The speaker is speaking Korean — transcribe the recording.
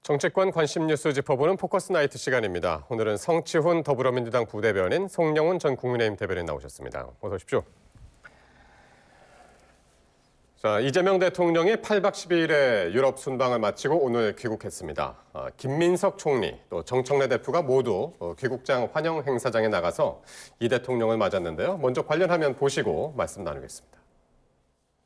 정치권 관심 뉴스 짚어보는 포커스 나이트 시간입니다. 오늘은 성치훈 더불어민주당 부대변인, 송영훈 전 국민의힘 대변인 나오셨습니다. 어서 오십시오. 자, 이재명 대통령이 8박 10일의 유럽 순방을 마치고 오늘 귀국했습니다. 김민석 총리, 또 정청래 대표가 모두 귀국장 환영 행사장에 나가서 이 대통령을 맞았는데요. 먼저 관련 화면 보시고 말씀 나누겠습니다.